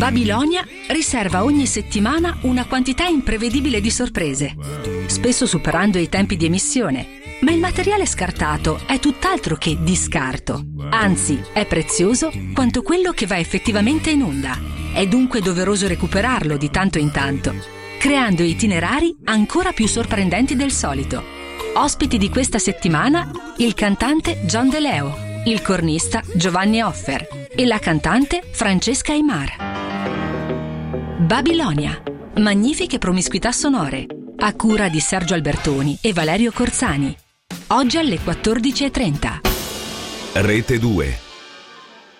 Babilonia riserva ogni settimana una quantità imprevedibile di sorprese, spesso superando i tempi di emissione. Ma il materiale scartato è tutt'altro che di scarto, anzi è prezioso quanto quello che va effettivamente in onda. È dunque doveroso recuperarlo di tanto in tanto, creando itinerari ancora più sorprendenti del solito. Ospiti di questa settimana il cantante John De Leo, il cornista Giovanni Offer e la cantante Francesca Aymar. Babilonia, magnifiche promiscuità sonore, a cura di Sergio Albertoni e Valerio Corzani. Oggi alle 14:30. Rete 2.